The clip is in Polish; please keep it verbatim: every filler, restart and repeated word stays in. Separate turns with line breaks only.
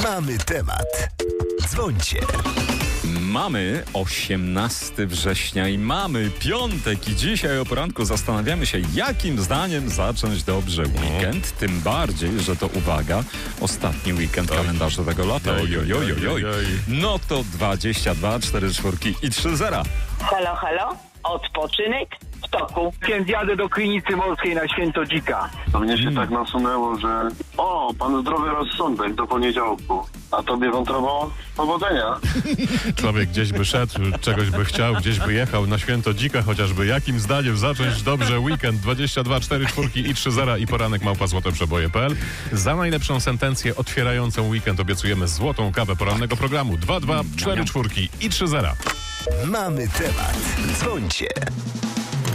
Mamy temat. Dzwońcie.
Mamy osiemnastego września i mamy piątek i dzisiaj o poranku zastanawiamy się, jakim zdaniem zacząć dobrze weekend, tym bardziej, że to, uwaga, ostatni weekend kalendarza tego lata. Oj, oj, oj, oj, oj. No to dwadzieścia dwa, cztery czwórki i trzy zera.
Halo, halo, odpoczynek w toku.
Więc jadę do klinicy morskiej na Święto Dzika.
To mnie się tak nasunęło, że o, pan zdrowy rozsądek do poniedziałku. A tobie wątrobo powodzenia.
Człowiek gdzieś by szedł, czegoś by chciał, gdzieś by jechał na Święto Dzika chociażby. Jakim zdaniem zacząć dobrze weekend? dwadzieścia dwa, cztery czwórki i trzy zera i poranek małpa złote przeboje kropka p l. Za najlepszą sentencję otwierającą weekend obiecujemy złotą kawę porannego programu. dwa dwa, cztery czwórki i trzy zera.
Mamy temat. Dzwońcie.